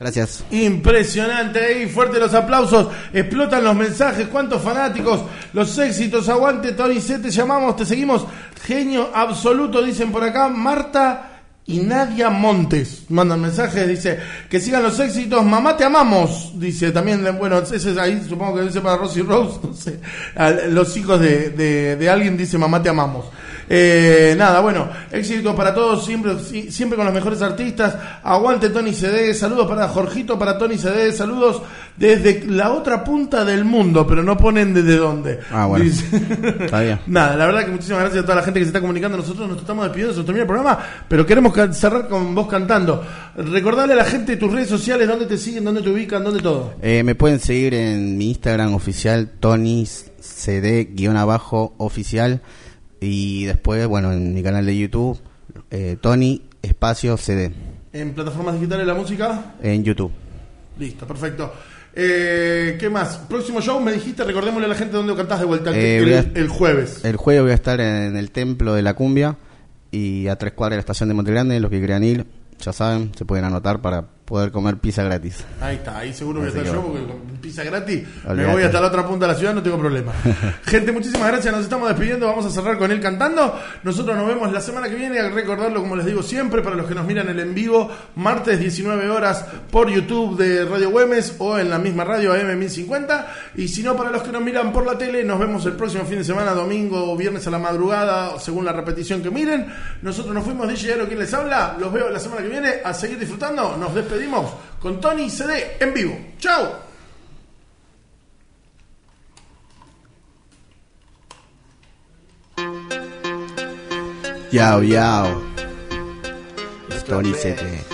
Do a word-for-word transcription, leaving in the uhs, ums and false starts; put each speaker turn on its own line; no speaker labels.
Gracias.
Impresionante, ahí fuerte los aplausos, explotan los mensajes, cuántos fanáticos, los éxitos, aguante Tony C, te llamamos, te seguimos, genio absoluto, dicen por acá, Marta y Nadia Montes, mandan mensajes, dice, que sigan los éxitos, mamá te amamos, dice también, bueno, ese es ahí, supongo que dice para Rosy Rose, no sé, a los hijos de, de, de alguien dice mamá te amamos. Eh, nada, bueno, éxitos para todos, siempre siempre con los mejores artistas. Aguante Tony C D, saludos para Jorgito, para Tony C D, saludos desde la otra punta del mundo, pero no ponen desde dónde.
Ah, bueno.
Dice,
está bien.
Nada, la verdad que muchísimas gracias a toda la gente que se está comunicando. Nosotros nos estamos despidiendo, se termina el programa, pero queremos cerrar con vos cantando. Recordarle a la gente tus redes sociales, dónde te siguen, dónde te ubican, dónde todo.
Eh, me pueden seguir en mi Instagram oficial, Tony C D guión abajo oficial. Y después, bueno, en mi canal de YouTube, eh, Tony Espacio C D.
¿En plataformas digitales la música?
En YouTube.
Listo, perfecto. Eh, ¿Qué más? Próximo show, me dijiste, recordémosle a la gente dónde cantás de vuelta.
Eh,
el,
a,
el jueves.
El jueves voy a estar en el Templo de la Cumbia y a tres cuadras de la estación de Montegrande. Los que quieran ir, ya saben, se pueden anotar para poder comer pizza gratis.
Ahí está, ahí seguro voy a estar yo, porque con pizza gratis
Olvídate.
Me voy hasta la otra punta de la ciudad, no tengo problema. Gente, muchísimas gracias, nos estamos despidiendo, vamos a cerrar con él cantando. Nosotros nos vemos la semana que viene, a recordarlo como les digo siempre, para los que nos miran el en vivo, martes diecinueve horas por YouTube de Radio Güemes o en la misma radio A M mil cincuenta, y si no, para los que nos miran por la tele, nos vemos el próximo fin de semana, domingo o viernes a la madrugada, según la repetición que miren. Nosotros nos fuimos, D J Aro, quien les habla, los veo la semana que viene, a seguir disfrutando, nos despedimos con Tony C D en vivo. ¡Chao!
Yao, yao. Tony C D.